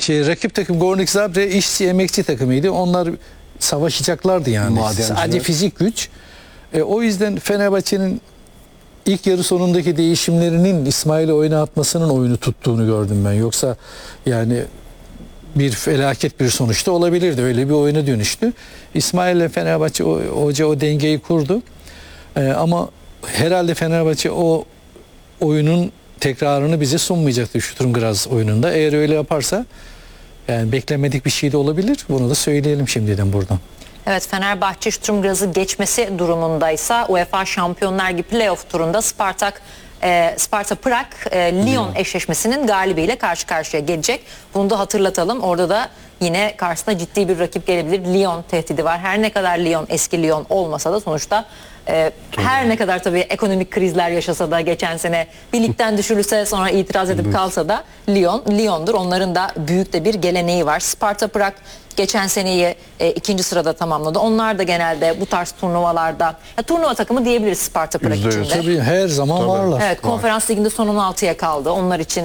rakip takım Gornik Zabrze işçi emekçi takımıydı. Onlar savaşacaklardı yani. Madenciler. Sadece fizik güç. O yüzden Fenerbahçe'nin ilk yarı sonundaki değişimlerinin İsmail'i oyuna atmasının oyunu tuttuğunu gördüm ben. Yoksa yani bir felaket bir sonuçta olabilirdi. Öyle bir oyuna dönüştü. İsmail ile Fenerbahçe hoca o dengeyi kurdu. Ama herhalde Fenerbahçe o oyunun tekrarını bize sunmayacaktı Sturm Graz oyununda. Eğer öyle yaparsa yani beklemedik bir şey de olabilir. Bunu da söyleyelim şimdiden buradan. Evet, Fenerbahçe Sturm Graz'ı geçmesi durumundaysa UEFA Şampiyonlar Ligi playoff turunda Sparta Prag Lyon eşleşmesinin galibiyle karşı karşıya gelecek. Bunu da hatırlatalım. Orada da yine karşısına ciddi bir rakip gelebilir. Lyon tehdidi var. Her ne kadar Lyon eski Lyon olmasa da sonuçta her ne kadar tabii ekonomik krizler yaşasa da geçen sene bir ligden düşürülse sonra itiraz edip kalsa da Lyon'dur. Onların da büyük de bir geleneği var. Sparta Prag geçen seneyi ikinci sırada tamamladı. Onlar da genelde bu tarz turnuvalarda turnuva takımı diyebiliriz Sparta Prag için de. Tabii her zaman varlar. Evet, konferans liginde son 16'ya kaldı. Onlar için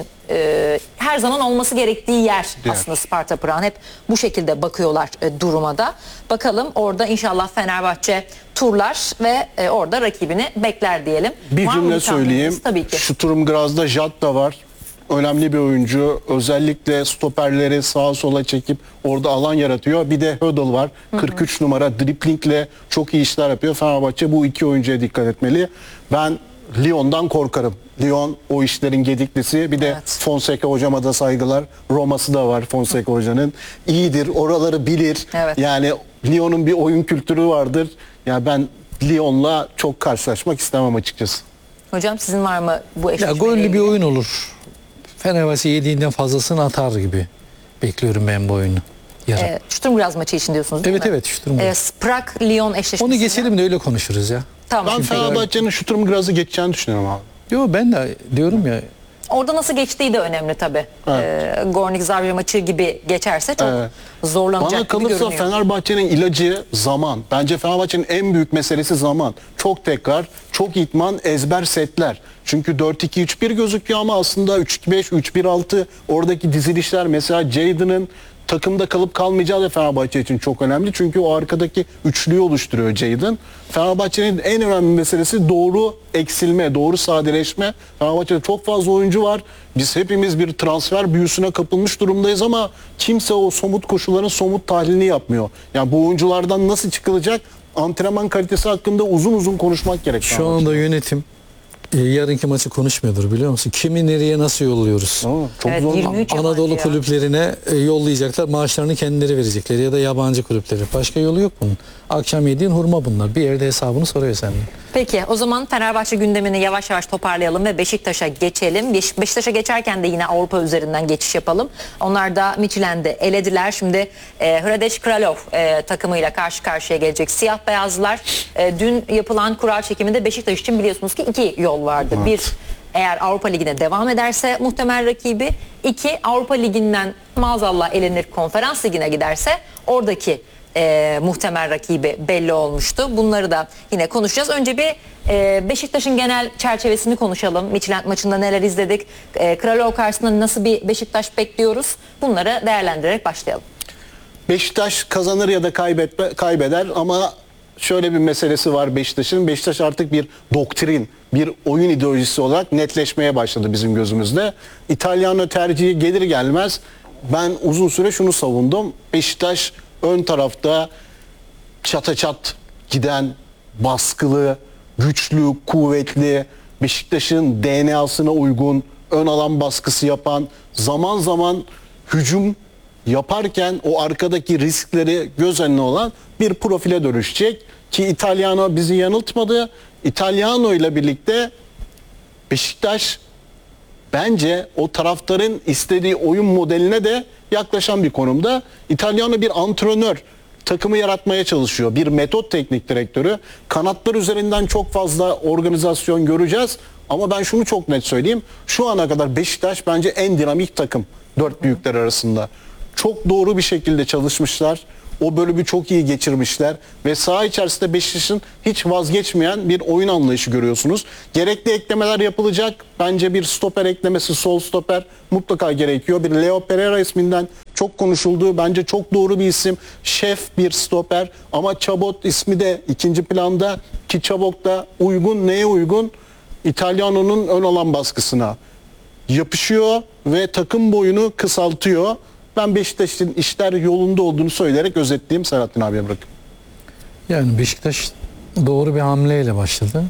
her zaman olması gerektiği yer aslında Sparta Prag'ın. Hep bu şekilde bakıyorlar duruma da. Bakalım orada inşallah Fenerbahçe turlar ve orada rakibini bekler diyelim. Bir cümle söyleyeyim. Tabii ki. Sturm Graz'da Jat da var. Önemli bir oyuncu. Özellikle stoperleri sağa sola çekip orada alan yaratıyor. Bir de Hödel var. 43 numara driplingle çok iyi işler yapıyor. Fenerbahçe bu iki oyuncuya dikkat etmeli. Ben Lyon'dan korkarım. Lyon o işlerin gediklisi. Bir de Fonseca hocama da saygılar. Roma'sı da var Fonseca hocanın. İyidir. Oraları bilir. Evet. Yani Lyon'un bir oyun kültürü vardır. Yani ben Lyon'la çok karşılaşmak istemem açıkçası. Hocam sizin var mı bu eşleşmeyle Gollü bir ilgili? oyun olur. Fenerbahçe yediğinden fazlasını atar gibi bekliyorum ben bu oyunu. Sturm Graz maçı için diyorsunuz değil mi? Evet Sturm Graz. Prag Lyon eşleşmesi. Onu geçelim de öyle konuşuruz ya. Tamam. Ben Fenerbahçe'nin Sturm Graz'ı geçeceğini düşünüyorum abi. Yo ben de diyorum ya. Orada nasıl geçtiği de önemli tabii. Gornik Zabrze maçı gibi geçerse çok zorlanacak Bana gibi kalırsa görünüyor. Fenerbahçe'nin ilacı zaman. Bence Fenerbahçe'nin en büyük meselesi zaman. Çok tekrar, çok idman, ezber setler. Çünkü 4-2-3-1 gözüküyor ama aslında 3-2-5, 3-1-6 oradaki dizilişler mesela Jadon'ın takımda kalıp kalmayacağı da Fenerbahçe için çok önemli. Çünkü o arkadaki üçlüyü oluşturuyor Jadon. Fenerbahçe'nin en önemli meselesi doğru eksilme, doğru sadeleşme. Fenerbahçe'de çok fazla oyuncu var. Biz hepimiz bir transfer büyüsüne kapılmış durumdayız ama kimse o somut koşulların somut tahlilini yapmıyor. Yani bu oyunculardan nasıl çıkılacak? Antrenman kalitesi hakkında uzun uzun konuşmak gerek. Şu anda yönetim yarınki maçı konuşmuyordur biliyor musun? Kimi nereye nasıl yolluyoruz? Çok Evet, zor. 23 Anadolu yabancı ya. kulüplerine yollayacaklar. Maaşlarını kendileri verecekler ya da yabancı kulüpleri. Başka yolu yok bunun. Akşam yediğin hurma bunlar. Bir yerde hesabını soruyor senden. Peki o zaman Fenerbahçe gündemini yavaş yavaş toparlayalım ve Beşiktaş'a geçelim. Beşiktaş'a geçerken de yine Avrupa üzerinden geçiş yapalım. Onlar da Midtjylland'i elediler. Şimdi Hradec Kralov takımıyla karşı karşıya gelecek siyah beyazlılar. Dün yapılan kura çekiminde Beşiktaş için biliyorsunuz ki iki yol vardı. Bir, eğer Avrupa Ligi'ne devam ederse muhtemel rakibi. İki, Avrupa Ligi'nden maazallah elenir Konferans Ligi'ne giderse oradaki muhtemel rakibi belli olmuştu. Bunları da yine konuşacağız. Önce bir Beşiktaş'ın genel çerçevesini konuşalım. Midtjylland maçında neler izledik? Kralov karşısında nasıl bir Beşiktaş bekliyoruz? Bunları değerlendirerek başlayalım. Beşiktaş kazanır ya da kaybeder ama şöyle bir meselesi var Beşiktaş'ın. Beşiktaş artık bir doktrin, bir oyun ideolojisi olarak netleşmeye başladı bizim gözümüzde. İtalyanı tercihi gelir gelmez ben uzun süre şunu savundum. Beşiktaş ön tarafta çata çat giden, baskılı, güçlü, kuvvetli, Beşiktaş'ın DNA'sına uygun, ön alan baskısı yapan, zaman zaman hücum yaparken o arkadaki riskleri göz önüne olan bir profile dönüşecek. Ki İtalyano bizi yanıltmadı. İtalyano ile birlikte Beşiktaş bence o taraftarın istediği oyun modeline de yaklaşan bir konumda. İtalyano bir antrenör, takımı yaratmaya çalışıyor. Bir metot teknik direktörü. Kanatlar üzerinden çok fazla organizasyon göreceğiz. Ama ben şunu çok net söyleyeyim. Şu ana kadar Beşiktaş bence en dinamik takım dört büyükler arasında. Çok doğru bir şekilde çalışmışlar. O bölümü çok iyi geçirmişler. Ve saha içerisinde Beşiktaş'ın hiç vazgeçmeyen bir oyun anlayışı görüyorsunuz. Gerekli eklemeler yapılacak. Bence bir stoper eklemesi, sol stoper mutlaka gerekiyor. Bir Leo Pereira isminden çok çok konuşuldu. Bence çok doğru bir isim. Şef bir stoper ama Chabot ismi de ikinci planda ki Chabot da uygun, neye uygun? İtalyano'nun ön alan baskısına yapışıyor ve takım boyunu kısaltıyor. Ben Beşiktaş'ın işler yolunda olduğunu söyleyerek özetleyeyim, Serhattin abiye bırakayım. Yani Beşiktaş doğru bir hamleyle başladı.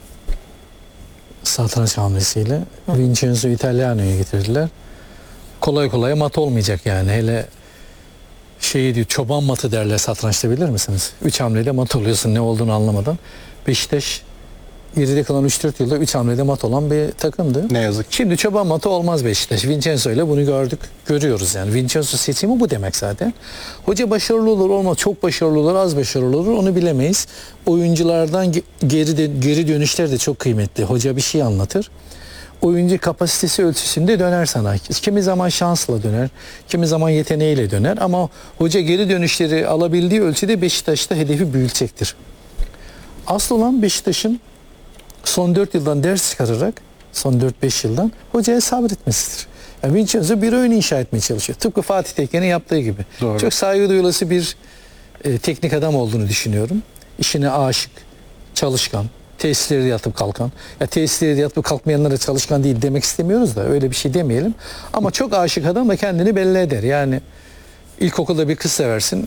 Satranç hamlesiyle. Vincenzo Italiano'yu getirdiler. Kolay kolay mat olmayacak yani. Hele şeyi diyor, çoban matı derler satrançta, bilir misiniz? 3 hamleyle mat oluyorsun ne olduğunu anlamadan. Beşiktaş geride kalan 3-4 yılda 3 hamlede mat olan bir takımdı. Ne yazık ki. Şimdi çoban matı olmaz Beşiktaş. Vincenzo ile bunu görüyoruz yani. Vincenzo seçimi bu demek zaten. Hoca başarılı olur olmaz, çok başarılı olur, az başarılı olur, onu bilemeyiz. Oyunculardan geri dönüşler de çok kıymetli. Hoca bir şey anlatır. Oyuncu kapasitesi ölçüsünde döner sana. Kimi zaman şansla döner, kimi zaman yeteneğiyle döner ama hoca geri dönüşleri alabildiği ölçüde Beşiktaş'ta hedefi büyütecektir. Asıl olan Beşiktaş'ın son 4 yıldan ders çıkararak, son 4-5 yıldan hocaya sabretmesidir. Yani Vincenzo bir oyun inşa etmeye çalışıyor. Tıpkı Fatih Tekke'nin yaptığı gibi. Doğru. Çok saygı duyulası bir teknik adam olduğunu düşünüyorum. İşine aşık, çalışkan, tesisleri yatıp kalkan. Ya tesisleri yatıp kalkmayanlara çalışkan değil demek istemiyoruz da, öyle bir şey demeyelim. Ama çok aşık adam da kendini belli eder. Yani ilkokulda bir kız seversin.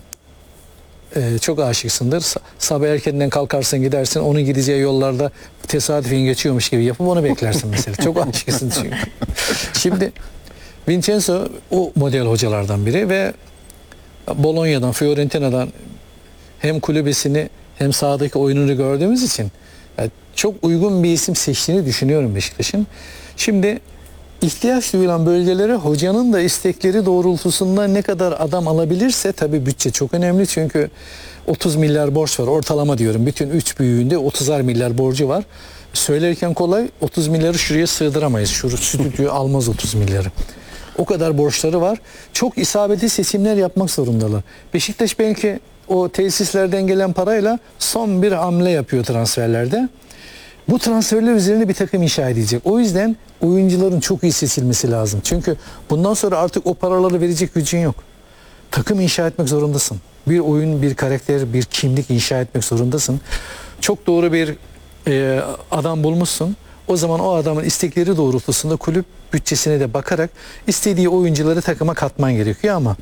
Çok aşıksındır. Sabah erkenden kalkarsın, gidersin, onun gideceği yollarda tesadüfen geçiyormuş gibi yapıp onu beklersin mesela. Çok aşıksın çünkü. Şimdi Vincenzo o model hocalardan biri ve Bologna'dan, Fiorentina'dan hem kulübesini hem sahadaki oyununu gördüğümüz için yani çok uygun bir isim seçtiğini düşünüyorum Beşiktaş'ın. Şimdi ihtiyaç duyulan bölgelere hocanın da istekleri doğrultusunda ne kadar adam alabilirse, tabii bütçe çok önemli çünkü 30 milyar borç var ortalama diyorum. Bütün 3 büyüğünde 30'ar milyar borcu var. Söylerken kolay, 30 milyarı şuraya sığdıramayız. Şu stüdyo almaz 30 milyarı. O kadar borçları var. Çok isabetli seçimler yapmak zorundalar. Beşiktaş belki o tesislerden gelen parayla son bir hamle yapıyor transferlerde. Bu transferler üzerine bir takım inşa edecek. O yüzden oyuncuların çok iyi seçilmesi lazım. Çünkü bundan sonra artık o paraları verecek gücün yok. Takım inşa etmek zorundasın. Bir oyun, bir karakter, bir kimlik inşa etmek zorundasın. Çok doğru bir adam bulmuşsun. O zaman o adamın istekleri doğrultusunda kulüp bütçesine de bakarak istediği oyuncuları takıma katman gerekiyor ama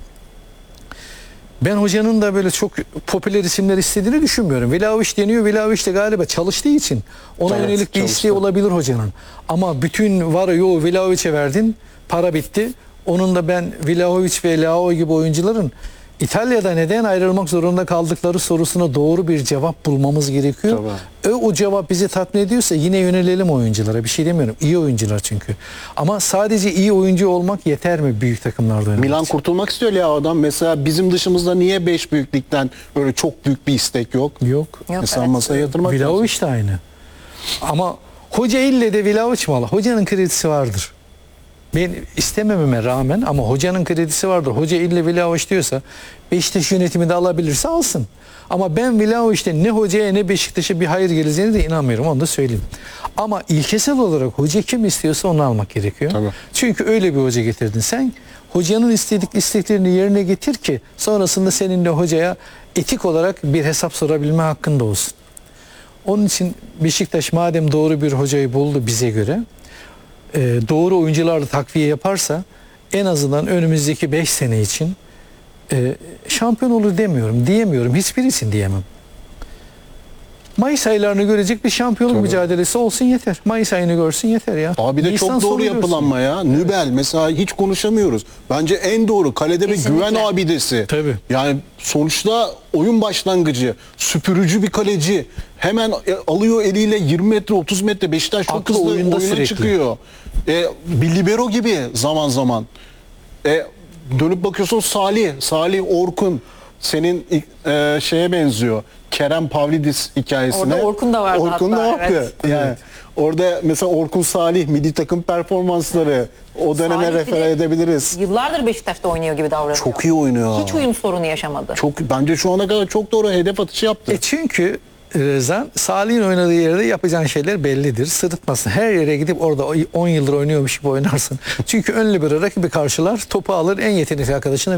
ben hocanın da böyle çok popüler isimler istediğini düşünmüyorum. Vlahovic deniyor. Vlahovic de galiba çalıştığı için ona Evet, yönelik bir çalıştı. isteği olabilir hocanın. Ama bütün var yoğu Vlahovic'e verdin. Para bitti. Onun da ben Vlahovic ve Leao gibi oyuncuların İtalya'da neden ayrılmak zorunda kaldıkları sorusuna doğru bir cevap bulmamız gerekiyor. O cevap bizi tatmin ediyorsa yine yönelelim oyunculara. Bir şey demiyorum. İyi oyuncular çünkü. Ama sadece iyi oyuncu olmak yeter mi büyük takımlarda oynamak Milan için? kurtulmak istiyor ya adam. Mesela bizim dışımızda niye 5 büyüklükten öyle çok büyük bir istek yok? Yok. Mesela evet. masaya yatırmak lazım. Vlahovic de aynı. Ama hoca ille de Vlahovic mi alır? Hocanın kredisi vardır. Ben istemememe rağmen ama hocanın kredisi vardır. Hoca ille Vlahovic diyorsa Beşiktaş yönetimi de alabilirse alsın. Ama ben Vlahovic'ten ne hocaya ne Beşiktaş'a bir hayır geleceğine de inanmıyorum. Onu da söyleyeyim. Ama ilkesel olarak hoca kim istiyorsa onu almak gerekiyor. Tabii. Çünkü öyle bir hoca getirdin. Sen hocanın isteklerini yerine getir ki sonrasında seninle hocaya etik olarak bir hesap sorabilme hakkın da olsun. Onun için Beşiktaş madem doğru bir hocayı buldu bize göre, doğru oyuncularla takviye yaparsa en azından önümüzdeki 5 sene için şampiyon olur diyemiyorum. Hiçbir için diyemem. Mayıs aylarını görecek bir şampiyonluk Tabii. mücadelesi olsun yeter. Mayıs ayını görsün yeter ya. Abi de Nisan çok sonu doğru görsün. yapılanma ya. Nübel mesela hiç konuşamıyoruz. Bence en doğru. Kalede bir Kesinlikle. güven abidesi. Tabii. Yani sonuçta oyun başlangıcı, süpürücü bir kaleci. Hemen alıyor eliyle 20 metre 30 metre Beşiktaş çok Aklı hızlı oyunda oyuna sürekli. çıkıyor. Bir libero gibi zaman zaman. Dönüp bakıyorsun Salih Orkun senin şeye benziyor. Kerem Pavlidis hikayesine. Orada Orkun da vardı Orkun hatta, da vardı. evet. Yani orada mesela Orkun Salih milli takım performansları o döneme Salih bir refer de edebiliriz. Yıllardır Beşiktaş'ta oynuyor gibi davranıyor. Çok iyi oynuyor. Hiç uyum sorunu yaşamadı. Bence şu ana kadar çok doğru hedef atışı yaptı. Çünkü Rezan, Salih'in oynadığı yerde yapacağın şeyler bellidir. Sırıtmasın. Her yere gidip orada 10 yıldır oynuyormuş gibi oynarsın. Çünkü ön libero rakibi karşılar, topu alır, en yetenekli arkadaşına